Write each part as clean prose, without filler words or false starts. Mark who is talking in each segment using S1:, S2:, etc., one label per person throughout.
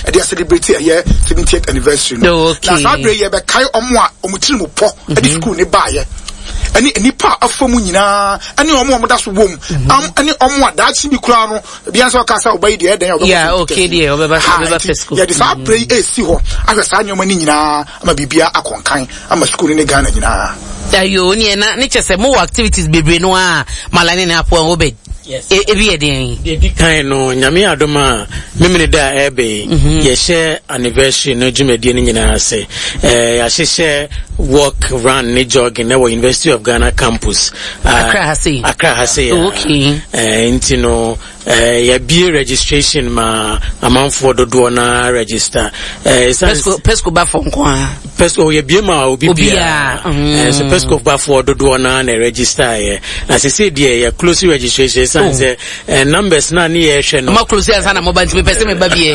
S1: they celebrate a 70th anniversary.
S2: Okay.
S1: Na sabre ye be kai omo a omutiri mo po e di school ne baaye. Ani nipa afamu nyina ani omo da so wom ani omo adachi bi kura no bia so kasa obayi de eden obayi
S2: yeah okay there obeba pesco
S1: yeah this pray esi ho ahwe sa nyoma ni nyina ama bibia akonkan ama school ne Ghana nyina
S2: ayo ni na ne chese mo activities bebre no a malane na apo obed yes ebi eden
S3: di kan no nyame adoma memene da ebe ye share anniversary no jumedie ni nyina se ya share walk run ni jogging na University of Ghana campus
S2: Accra Hase
S3: okay intino ya be registration ma amanfo dodo na register
S2: pesco ba fo nko
S3: pesco ya be ma obi bia so pesco ba fo dodo na register na se say there ya close registration say numbers na ni ye hwe no
S2: ma close answer na mobile me pese me ba bie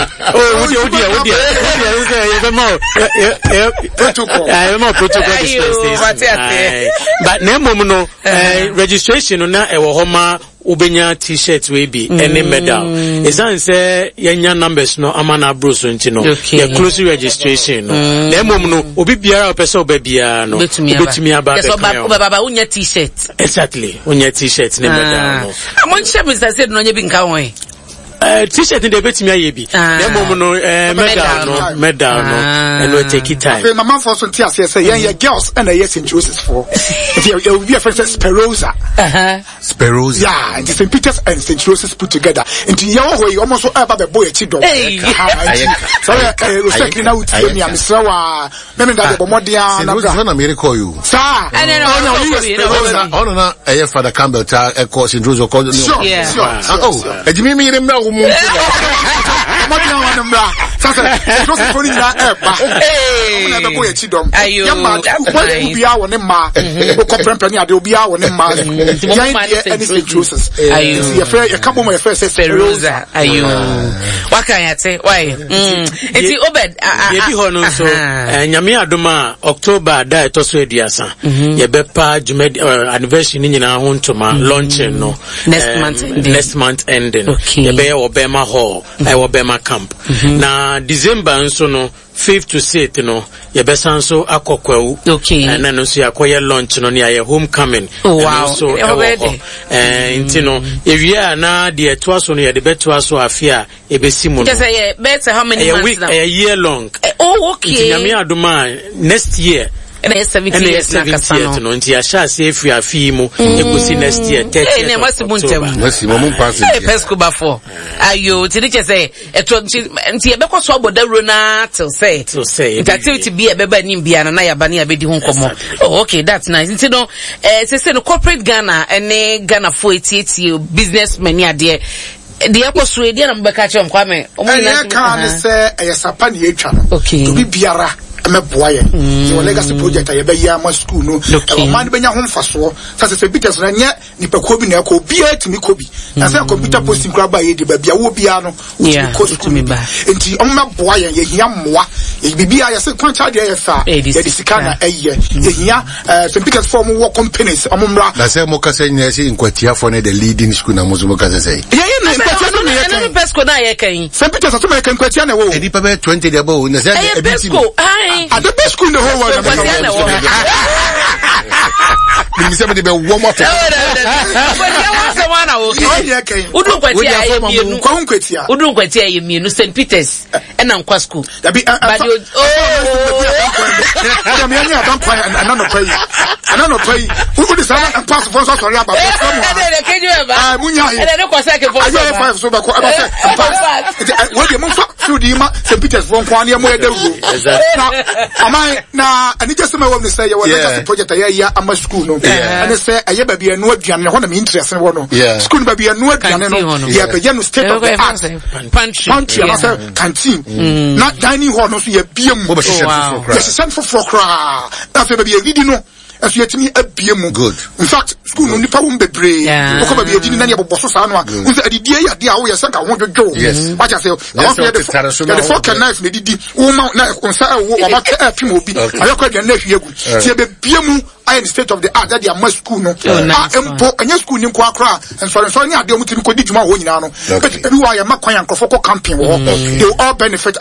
S1: protocol
S3: but na mom no registration na e wo homa ubenya t-shirt we be any medal ezan say yenya numbers no amana bros ntino ya close registration no na mom no obi biara opese obabia no obetumi aba
S2: yes baba unya t-shirt
S3: exactly unya t-shirt ne medal no
S2: amon che Mr. said no nya bi nka won
S3: t-shirt de betimi ayebi na mom no medal no and we take it time
S1: my man for so tia say yeah girls and yes in Joseph for if you be a friend Sperosa yeah and St. Peter's and St. Joseph's put together into your way almost aba be boy chi do so respect now with me am sawa me da be modia
S4: na miracle you
S1: sir
S4: no na Father Campbell ta e course St. Joseph call
S1: sure
S4: ejimi mi remna wo mu
S1: modia wan mbra sasa Joseph for ni na eba na be boy chi dom yamba obi a woni ma ko prempani ade obi a woni ma anything chooses ayo your couple my first
S2: Sperosa ayo waka yate why enti obed
S3: ye bi ho no so nyame adoma October da etoso eduasa ye be pa jumed anniversary ni nyina ho ntoma launching no next month ending ye be Obema hall Obema camp na December nso no 5th to 6th no ye be sanso akokwawu and then so yakoye launch no near your homecoming so intino ewia na de toaso no ye de betoaso afia e besimo
S2: just say better how many months now
S3: a year long
S2: okay
S3: nyame adoma next year
S2: and 70 years na kasano
S3: no nti asha se afi afi mu ekosi next year 30
S2: ne masibuntem
S4: masimum pass
S2: pesco ba for ayo ti dey say eto nti ye bekọ so abodawro na till say activity be e beba nim bia na ya ba na ya bedi ho nkomo okay that's nice nti no say no corporate Ghana and Ghana for 88 businessmen ya de ekoso e de na mbeka chem kwame
S1: omo kan say sapa na etwa no to bi biara meboye so legacy project ayebaya ma school no e man benya ho mfaso say Peters na nya nipa ko bi na ko bia timi ko bi na say computer posting kra ba ye de ba bia wo bia no ko school mi ba enti o meboye ye hia moa ye bibia ye say kwanta de ye fa ye de sika na eye ye hia St. Peters form work companies omumra
S4: na say mo ka say nya say nkwatia for na the leading school na mo zo mo ka say
S1: ye na nkwatia no ye
S2: kan pesco na ye kan
S1: St. Peters so me kan nkwatia na wo
S4: e di pa 20 de abo na say
S2: e pesco
S1: at the best school in the whole world.
S4: You say be warm up.
S2: Udu kwatia ye mienu St. Peter's and Nkwa school.
S1: Anano pay. Who is that and pass for sorry about
S2: can you ever?
S1: So what you move through the St. Peter's from Kwani now I need just want to say you project a year I'm school no and they say a baby and no piano one I'm interested one school baby and no piano yeah but you state of the art pantry canteen not dining hall no so you be a central for cra that baby a video no as you me abiem
S4: good
S1: in fact school no nipa won bebre o ko ba bi edini na ne boboso sa no a wo say adidie ya de a wo yesa ka ho dwodwo what I say I the fork and knife na didi wo ma na onsa wo ma ka apim obi ayokwa de na hwie gu tie be biemu I am the state of the art that they are school no empo anya school ni kwa kra so ni ade omutimi ko di juma ho nyina no but everywhere ya makwan yankofo ko camping wo they all benefit